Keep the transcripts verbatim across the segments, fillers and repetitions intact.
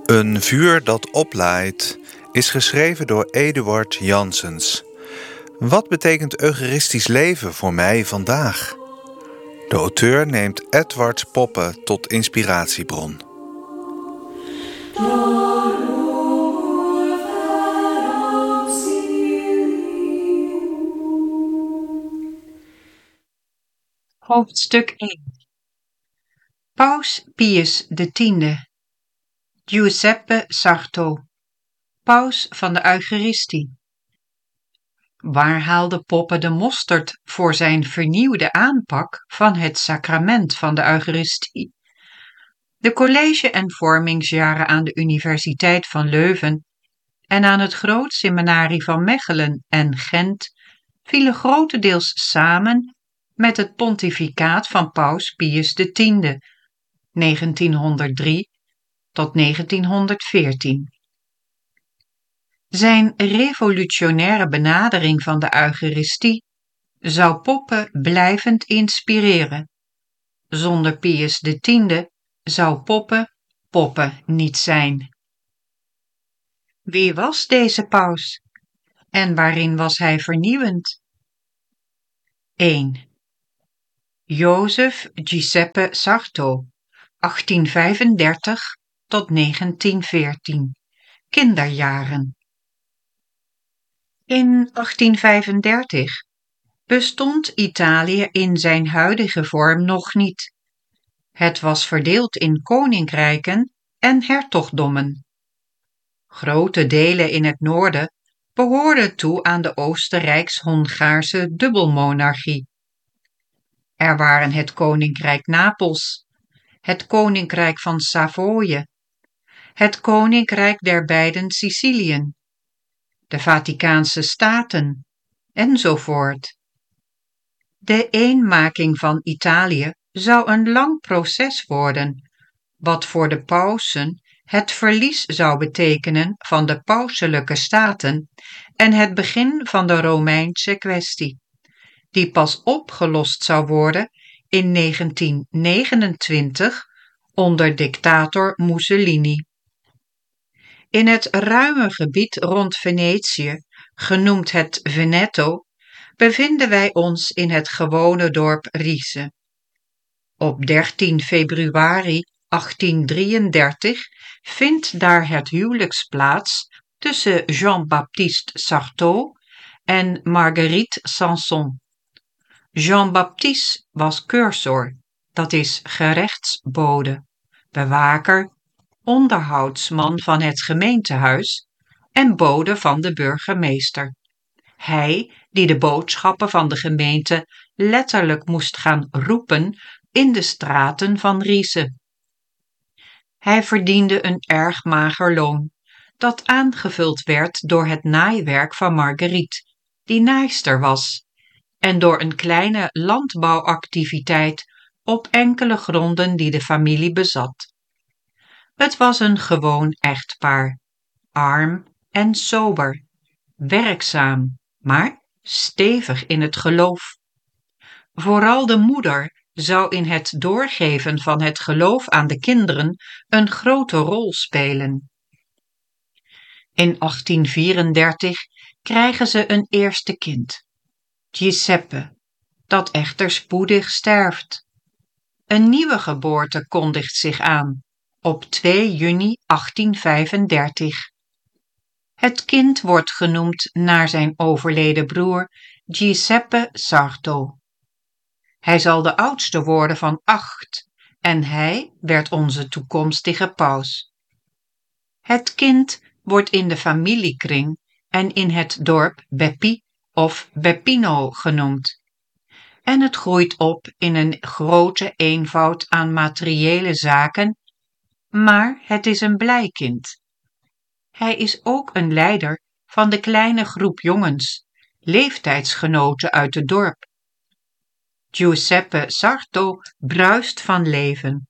Een vuur dat oplaait is geschreven door Eduard Janssens. Wat betekent eucharistisch leven voor mij vandaag? De auteur neemt Edwards poppen tot inspiratiebron. Hoofdstuk één. Paus Pius X, Giuseppe Sarto, paus van de Eucharistie. Waar haalde Poppe de Mosterd voor zijn vernieuwde aanpak van het sacrament van de Eucharistie? De college- en vormingsjaren aan de Universiteit van Leuven en aan het Groot Seminarie van Mechelen en Gent vielen grotendeels samen met het pontificaat van Paus Pius X, negentienhonderddrie tot negentienhonderdveertien. Zijn revolutionaire benadering van de Eucharistie zou Poppe blijvend inspireren. Zonder Pius X zou Poppe Poppe niet zijn. Wie was deze paus? En waarin was hij vernieuwend? één. Jozef Giuseppe Sarto, achttienvijfendertig tot negentienveertien. Kinderjaren. In achttienvijfendertig bestond Italië in zijn huidige vorm nog niet. Het was verdeeld in koninkrijken en hertogdommen. Grote delen in het noorden behoorden toe aan de Oostenrijks-Hongaarse dubbelmonarchie. Er waren het koninkrijk Napels, het koninkrijk van Savoie, het koninkrijk der beiden Siciliën, de Vaticaanse Staten, enzovoort. De eenmaking van Italië zou een lang proces worden, wat voor de pausen het verlies zou betekenen van de pauselijke staten en het begin van de Romeinse kwestie, die pas opgelost zou worden in negentien negenentwintig onder dictator Mussolini. In het ruime gebied rond Venetië, genoemd het Veneto, bevinden wij ons in het gewone dorp Riese. Op dertien februari achttiendrieëndertig vindt daar het huwelijks plaats tussen Jean-Baptiste Sarto en Marguerite Sanson. Jean-Baptiste was cursor, dat is gerechtsbode, bewaker, onderhoudsman van het gemeentehuis en bode van de burgemeester. Hij die de boodschappen van de gemeente letterlijk moest gaan roepen in de straten van Riese. Hij verdiende een erg mager loon, dat aangevuld werd door het naaiwerk van Marguerite, die naaister was, en door een kleine landbouwactiviteit op enkele gronden die de familie bezat. Het was een gewoon echtpaar, arm en sober, werkzaam, maar stevig in het geloof. Vooral de moeder zou in het doorgeven van het geloof aan de kinderen een grote rol spelen. In achttien vierendertig krijgen ze een eerste kind, Giuseppe, dat echter spoedig sterft. Een nieuwe geboorte kondigt zich aan, op twee juni achttien vijfendertig. Het kind wordt genoemd naar zijn overleden broer Giuseppe Sarto. Hij zal de oudste worden van acht en hij werd onze toekomstige paus. Het kind wordt in de familiekring en in het dorp Beppi of Beppino genoemd. En het groeit op in een grote eenvoud aan materiële zaken, maar het is een blij kind. Hij is ook een leider van de kleine groep jongens, leeftijdsgenoten uit het dorp. Giuseppe Sarto bruist van leven.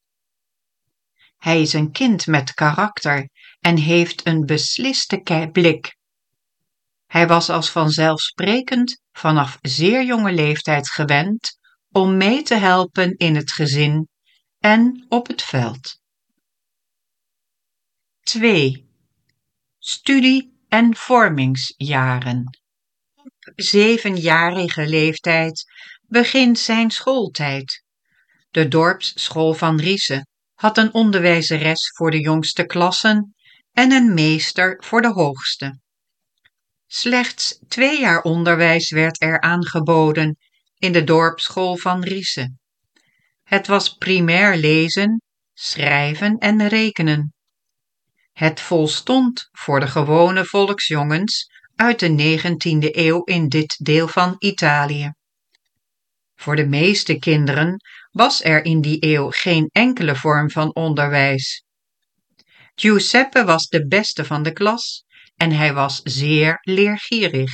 Hij is een kind met karakter en heeft een besliste blik. Hij was als vanzelfsprekend vanaf zeer jonge leeftijd gewend om mee te helpen in het gezin en op het veld. twee. Studie- en vormingsjaren. Op zevenjarige leeftijd begint zijn schooltijd. De dorpsschool van Rieze had een onderwijzeres voor de jongste klassen en een meester voor de hoogste. Slechts twee jaar onderwijs werd er aangeboden in de dorpsschool van Rieze. Het was primair lezen, schrijven en rekenen. Het volstond voor de gewone volksjongens uit de negentiende eeuw in dit deel van Italië. Voor de meeste kinderen was er in die eeuw geen enkele vorm van onderwijs. Giuseppe was de beste van de klas en hij was zeer leergierig.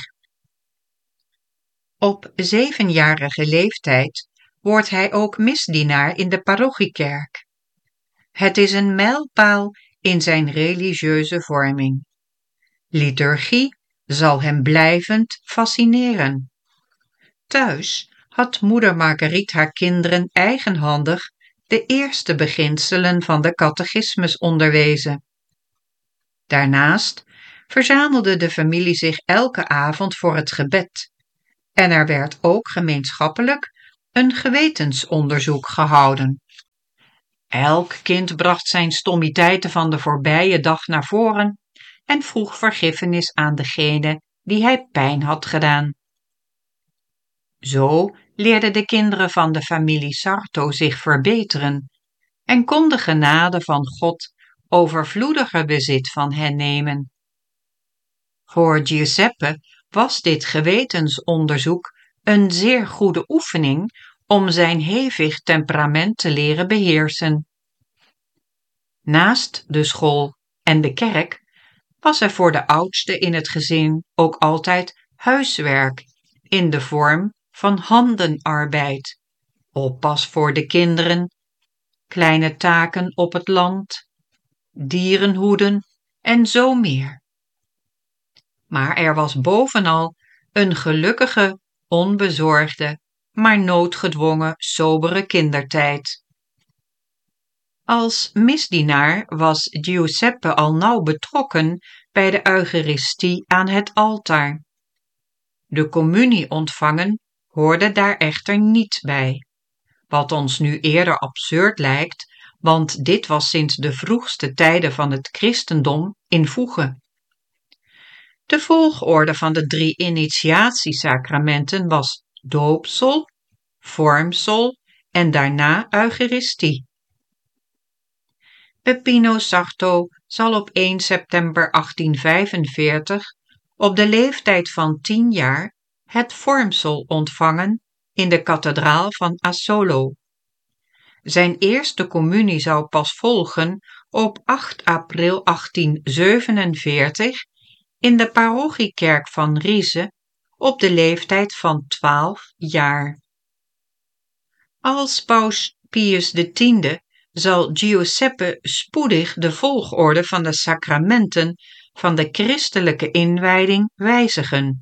Op zevenjarige leeftijd wordt hij ook misdienaar in de parochiekerk. Het is een mijlpaal in zijn religieuze vorming. Liturgie zal hem blijvend fascineren. Thuis had moeder Marguerite haar kinderen eigenhandig de eerste beginselen van de catechismus onderwezen. Daarnaast verzamelde de familie zich elke avond voor het gebed en er werd ook gemeenschappelijk een gewetensonderzoek gehouden. Elk kind bracht zijn stommiteiten van de voorbije dag naar voren en vroeg vergiffenis aan degene die hij pijn had gedaan. Zo leerden de kinderen van de familie Sarto zich verbeteren en kon de genade van God overvloediger bezit van hen nemen. Voor Giuseppe was dit gewetensonderzoek een zeer goede oefening om zijn hevig temperament te leren beheersen. Naast de school en de kerk was er voor de oudste in het gezin ook altijd huiswerk in de vorm van handenarbeid, oppas voor de kinderen, kleine taken op het land, dierenhoeden en zo meer. Maar er was bovenal een gelukkige, onbezorgde, maar noodgedwongen, sobere kindertijd. Als misdienaar was Giuseppe al nauw betrokken bij de Eucharistie aan het altaar. De communie ontvangen hoorde daar echter niet bij, wat ons nu eerder absurd lijkt, want dit was sinds de vroegste tijden van het christendom in voege. De volgorde van de drie initiatiesacramenten was doopsel, vormsel en daarna Eucharistie. Peppino Sarto zal op één september achttienvijfenveertig op de leeftijd van tien jaar het vormsel ontvangen in de kathedraal van Asolo. Zijn eerste communie zou pas volgen op acht april achttienzevenenveertig in de parochiekerk van Rieze op de leeftijd van twaalf jaar. Als paus Pius X zal Giuseppe spoedig de volgorde van de sacramenten van de christelijke inwijding wijzigen.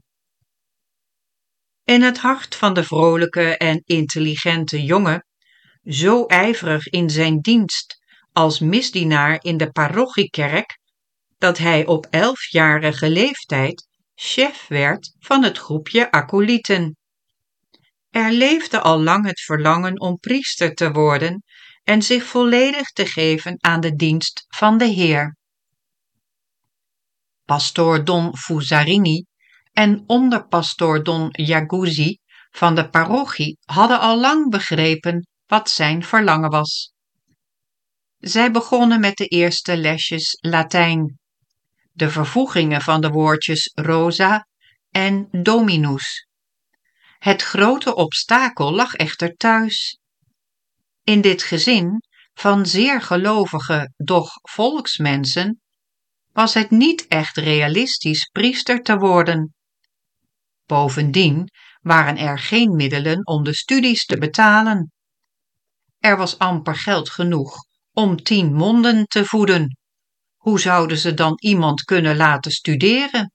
In het hart van de vrolijke en intelligente jongen, zo ijverig in zijn dienst als misdienaar in de parochiekerk, dat hij op elfjarige leeftijd chef werd van het groepje acolyten. Er leefde al lang het verlangen om priester te worden en zich volledig te geven aan de dienst van de Heer. Pastoor Don Fusarini en onderpastoor Don Jaguzzi van de parochie hadden al lang begrepen wat zijn verlangen was. Zij begonnen met de eerste lesjes Latijn, de vervoegingen van de woordjes Rosa en Dominus. Het grote obstakel lag echter thuis. In dit gezin van zeer gelovige, doch volksmensen was het niet echt realistisch priester te worden. Bovendien waren er geen middelen om de studies te betalen. Er was amper geld genoeg om tien monden te voeden. Hoe zouden ze dan iemand kunnen laten studeren?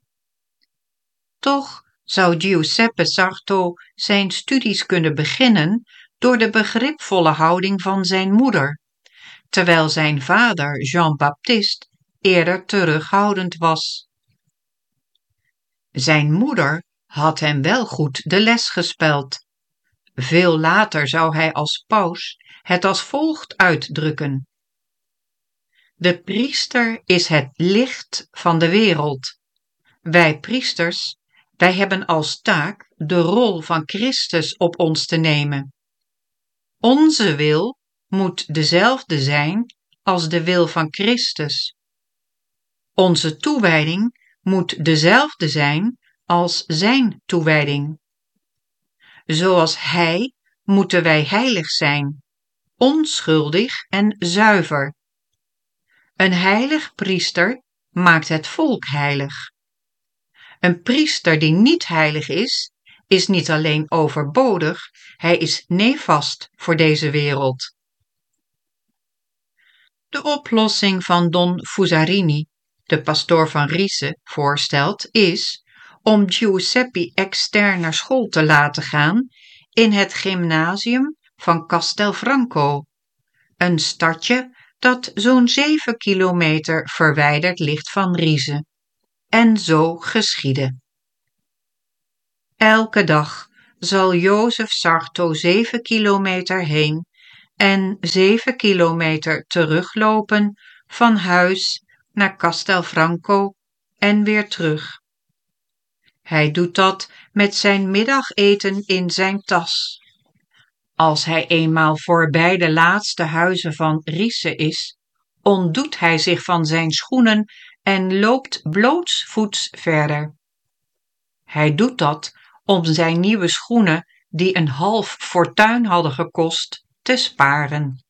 Toch zou Giuseppe Sarto zijn studies kunnen beginnen door de begripvolle houding van zijn moeder, terwijl zijn vader Jean-Baptiste eerder terughoudend was. Zijn moeder had hem wel goed de les gespeld. Veel later zou hij als paus het als volgt uitdrukken: de priester is het licht van de wereld. Wij priesters, wij hebben als taak de rol van Christus op ons te nemen. Onze wil moet dezelfde zijn als de wil van Christus. Onze toewijding moet dezelfde zijn als zijn toewijding. Zoals Hij moeten wij heilig zijn, onschuldig en zuiver. Een heilig priester maakt het volk heilig. Een priester die niet heilig is, is niet alleen overbodig, hij is nefast voor deze wereld. De oplossing van Don Fusarini, de pastoor van Riese, voorstelt is om Giuseppe extern naar school te laten gaan in het gymnasium van Castelfranco, een stadje dat zo'n zeven kilometer verwijderd ligt van Riese. En zo geschiedde. Elke dag zal Jozef Sarto zeven kilometer heen en zeven kilometer teruglopen van huis naar Castelfranco en weer terug. Hij doet dat met zijn middageten in zijn tas. Als hij eenmaal voorbij de laatste huizen van Riese is, ontdoet hij zich van zijn schoenen en loopt blootsvoets verder. Hij doet dat om zijn nieuwe schoenen, die een half fortuin hadden gekost, te sparen.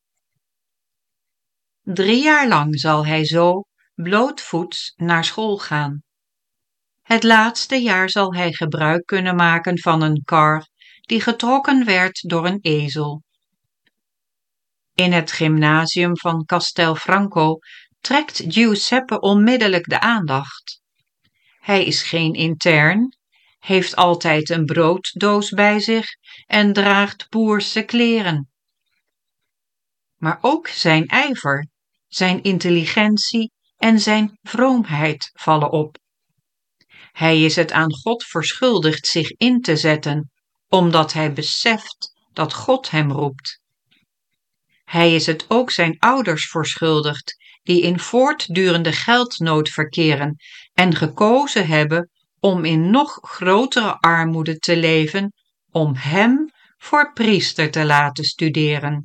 Drie jaar lang zal hij zo blootvoets naar school gaan. Het laatste jaar zal hij gebruik kunnen maken van een kar die getrokken werd door een ezel. In het gymnasium van Castelfranco trekt Giuseppe onmiddellijk de aandacht. Hij is geen intern, heeft altijd een brooddoos bij zich en draagt boerse kleren. Maar ook zijn ijver, zijn intelligentie en zijn vroomheid vallen op. Hij is het aan God verschuldigd zich in te zetten, omdat hij beseft dat God hem roept. Hij is het ook zijn ouders verschuldigd, die in voortdurende geldnood verkeren en gekozen hebben om in nog grotere armoede te leven, om hem voor priester te laten studeren.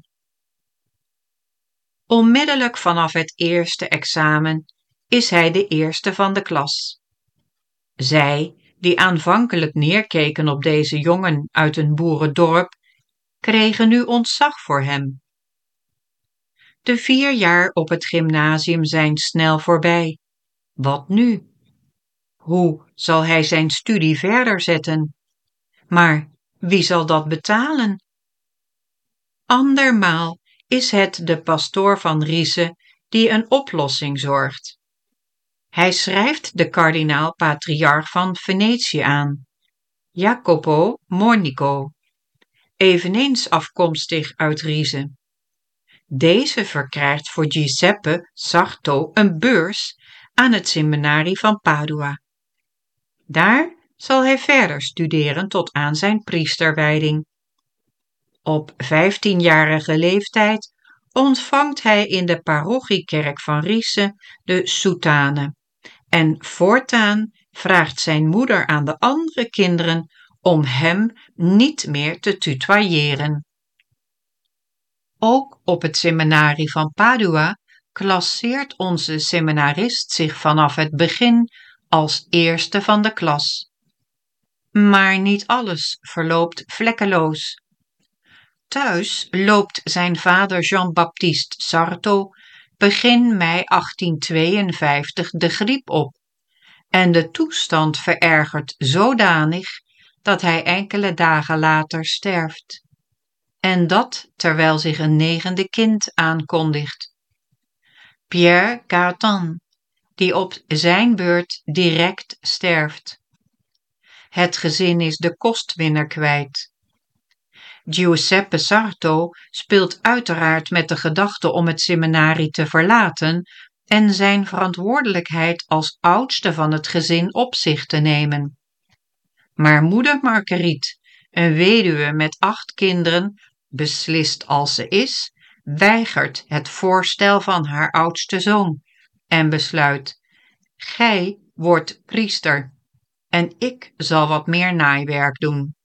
Onmiddellijk vanaf het eerste examen is hij de eerste van de klas. Zij, die aanvankelijk neerkeken op deze jongen uit een boerendorp, kregen nu ontzag voor hem. De vier jaar op het gymnasium zijn snel voorbij. Wat nu? Hoe zal hij zijn studie verder zetten? Maar wie zal dat betalen? Andermaal is het de pastoor van Riese die een oplossing zorgt. Hij schrijft de kardinaal-patriarch van Venetië aan, Jacopo Mornico, eveneens afkomstig uit Riese. Deze verkrijgt voor Giuseppe Sarto een beurs aan het seminarie van Padua. Daar zal hij verder studeren tot aan zijn priesterwijding. Op vijftienjarige leeftijd ontvangt hij in de parochiekerk van Riese de soutane en voortaan vraagt zijn moeder aan de andere kinderen om hem niet meer te tutoyeren. Ook op het seminarie van Padua klasseert onze seminarist zich vanaf het begin als eerste van de klas. Maar niet alles verloopt vlekkeloos. Thuis loopt zijn vader Jean-Baptiste Sarto begin mei achttienhonderdtweeënvijftig de griep op en de toestand verergert zodanig dat hij enkele dagen later sterft. En dat terwijl zich een negende kind aankondigt. Pierre Cartan, die op zijn beurt direct sterft. Het gezin is de kostwinner kwijt. Giuseppe Sarto speelt uiteraard met de gedachte om het seminarie te verlaten, en zijn verantwoordelijkheid als oudste van het gezin op zich te nemen. Maar moeder Marguerite, een weduwe met acht kinderen, beslist als ze is, weigert het voorstel van haar oudste zoon en besluit: gij wordt priester en ik zal wat meer naaiwerk doen.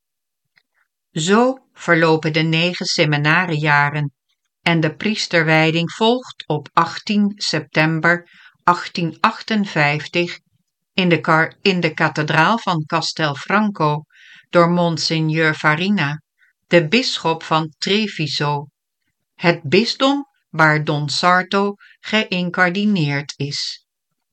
Zo verlopen de negen seminariejaren en de priesterwijding volgt op achttien september achttienhonderdachtenvijftig in de, kar- in de kathedraal van Castelfranco door Monsignor Farina, de bisschop van Treviso, het bisdom waar Don Sarto geïncardineerd is.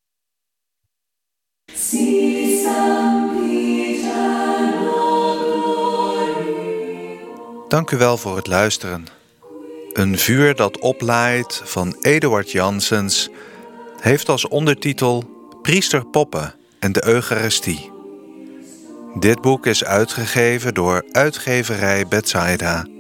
Dank u wel voor het luisteren. Een vuur dat oplaait van Eduard Janssens heeft als ondertitel Priester Poppe en de Eucharistie. Dit boek is uitgegeven door uitgeverij Bethsaida.